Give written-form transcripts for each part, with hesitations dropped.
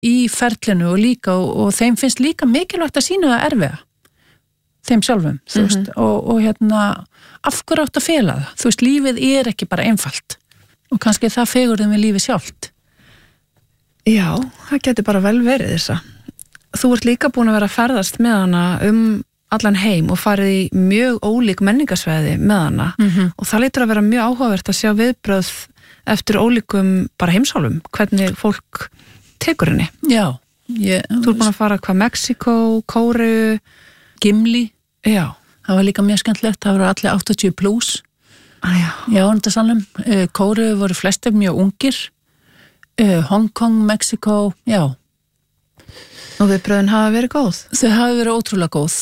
í ferlinu og líka og þeim finnst líka mikilvægt að sýna það erfiða þeim sjálfum, þú veist og hérna, af hverju átt að fela það þú veist, lífið ekki bara einfalt og kannski það fegurðum við lífið sjálft. Já, það getur bara vel verið þessa. Þú ert líka búin að vera að ferðast með hana allan heim og farið í mjög ólík menningarsvæði með hana og það lítur að vera mjög áhugavert að sjá viðbrögð eftir ólíkum bara heimsálfum, hvernig fólk tekur henni. Já. Þú ert búin að fara hvað, Mexíkó, Kóreu, Gimli. Já. Það var líka mjög skemmtilegt, það voru allir 80 plus. Já. Já, þetta sannum. Kóreu voru flestir mjög ungir. Hong Kong, Mexíkó, já. Og viðbröðin hafa verið góð? Þau hafa verið ótrúlega góð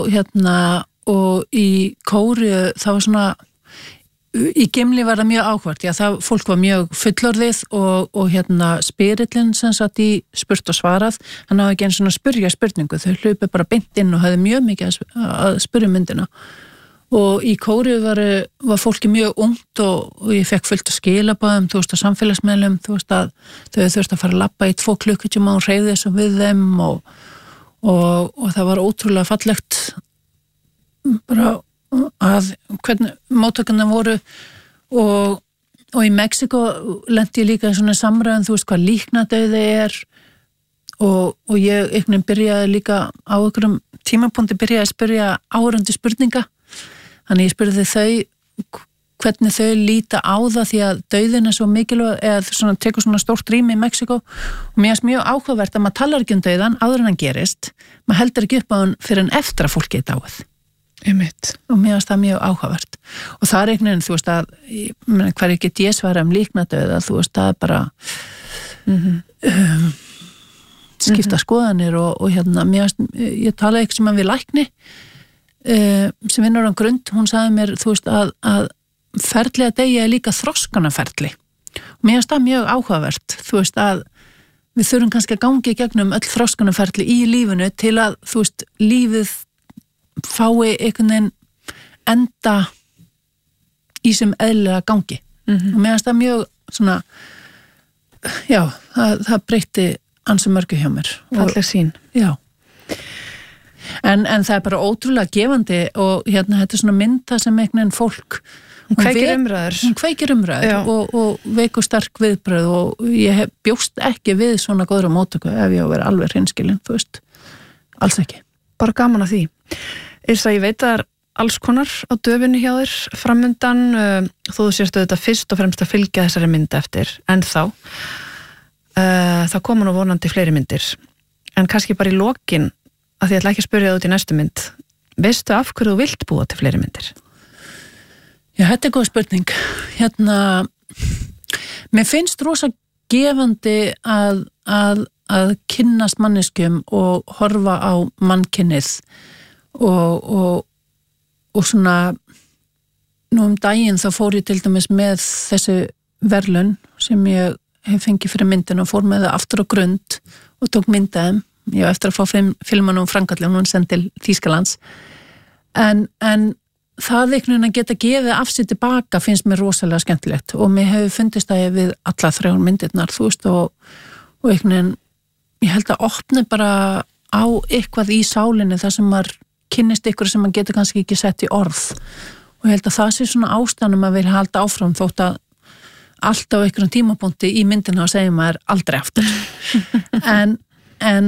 og í Kóreu það var svona, í Gimli var það mjög áhvert, já það fólk var mjög fullorðið og spyrillin sem satt í spurt og svarað, hann hafa ekki einu svona spyrja spurningu, þau hlupi bara beint inn og hafði mjög mikið að spyrja myndina. Og í Kóreu var fólki mjög ungt og ég fekk fullt að skilabáðum, þú veist, á samfélagsmeðlum, þú veist að þau þurfti að fara að labba í 2 klukkutíma og hreyfði þessum við þeim og það var ótrúlega fallegt bara að hvernig móttökurnar voru og í Mexíkó lenti ég líka í svona samræðum, þú veist hvað líknadauði og ég einhvern veginn byrjaði líka á einhverjum tímapunkti að spyrja áhorfandi spurninga. Þannig ég spurði þau hvernig þau líta á það því að dauðin svo mikilvæg eða svona, tekur svona stórt rými í Mexíkó og mér finnst mjög áhugavert að maður talar ekki dauðan áður en hann gerist, maður heldur ekki upp á hann fyrir en eftir að fólki dáið. Einmitt. Og mér finnst það mjög áhugavert og það einhvern veginn, þú veist að hverju get ég svara líknadauða, þú veist það bara skipta skoðanir og mér finnst, ég tala ekki sem að við lækni sem vinnur á Grund, hún sagði mér þú veist að ferli að deyja líka þroskanaferli og mér finnst það mjög áhugavert þú veist að við þurfum kannski að gangi í gegnum öll þroskanaferli í lífinu til að þú veist lífið fái einhvern veginn enda í sem eðlilega gangi og mér finnst það mjög svona já, það breytti ansi mörgu hjá mér. Falleg sýn. Já. En það bara ótrúlega gefandi og þetta svona mynda sem einhvern fólk hún kveikir umræður og veikur sterk viðbröð og ég bjóst ekki við svona góðra móttöku ef ég á að vera alveg hreinskilin, þú veist, alls ekki. Bara gaman að því. Yrsa, ég veit að það alls konar á döfinni hjá þér framundan, þó þú sérst auðvitað fyrst og fremst að fylgja þessari mynd eftir, en þá það koma nú vonandi fleiri myndir, en kannski bara í lokin að því ég ætla ekki að spyrja það út í næstu mynd. Veistu af hverju þú vilt búa til fleiri myndir? Já, þetta góð spurning. Mér finnst rosa gefandi að kynnast manneskjum og horfa á mannkynnið og svona nú daginn þá fór ég til dæmis með þessu verðlaun sem ég hef fengið fyrir myndin og fór með það aftur á Grund og tók myndaðum. Ég var eftir að fá filman um Frankallin, hún send til Þýskalands en það einhvern veginn að geta gefið af sér tilbaka finnst mér rosalega skemmtilegt og mér hefur fundist að ég við alla 3 myndirnar, þú veist og einhvern veginn, ég held að opna bara á eitthvað í sálinni þar sem maður kynnist ykkur sem maður getur kannski ekki sett í orð og ég held að það sé svona ástæðan að vilja halda áfram þótt að allt á einhverjum tímapunkti í myndina og segja maður aldrei aftur en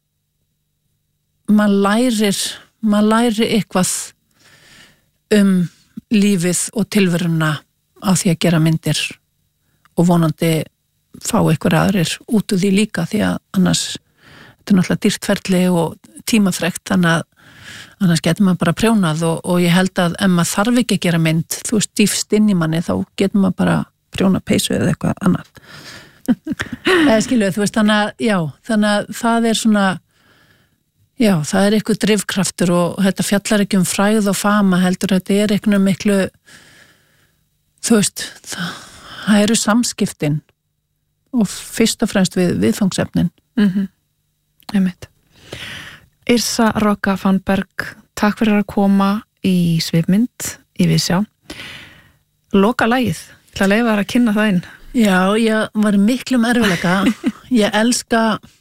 maður lærir eitthvað lífið og tilveruna á því að gera myndir og vonandi fá einhver aðrir út úr því líka því að annars þetta náttúrulega dýrt ferli og tímafrekt þannig að annars getur maður bara prjónað og ég held að ef maður þarf ekki að gera mynd þú stífst inn í manni þá getur maður bara prjóna peysu eða eitthvað annað eða skiluðu þú veist þannig að það svona já, það eitthvað drifkraftur og þetta fjallar ekki frægð og fama heldur, þetta eitthvað miklu þú veist, það eru samskiptin og fyrst og fremst við viðfangsefnin. Einmitt. Yrsa Rokka Fannberg, takk fyrir að koma í Svipmynd í Viðsjá. Loka lagið, til að leyfa þér að kynna það inn. Já, ég var miklum erfiðleika. Ég elska